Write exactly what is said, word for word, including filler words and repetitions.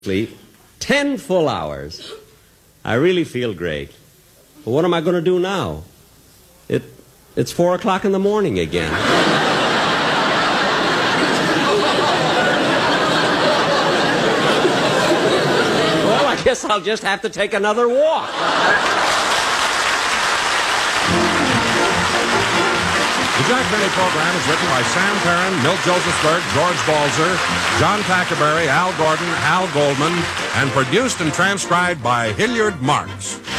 sleep, ten full hours. I really feel great. But what am I going to do now? It, it's four o'clock in the morning again. Well, I guess I'll just have to take another walk. The Jack Benny program is written by Sam Perrin, Milt Josephsberg, George Balzer, John Tackerberry, Al Gordon, Al Goldman, and produced and transcribed by Hilliard Marks.